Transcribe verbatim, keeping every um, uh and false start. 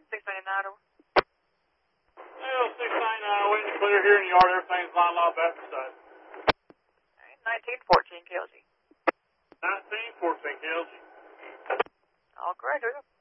six ninety-nine. Well, six ninety-nine, waiting to clear here in the yard. Everything's lined up after side. nineteen fourteen K L G. nineteen fourteen K L G. All correct,